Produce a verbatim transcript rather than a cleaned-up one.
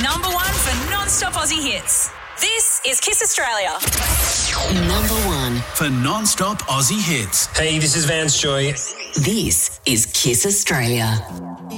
Number one for non-stop Aussie hits. This is Kiss Australia. Number one for non-stop Aussie hits. Hey, this is Vance Joy. This is Kiss Australia.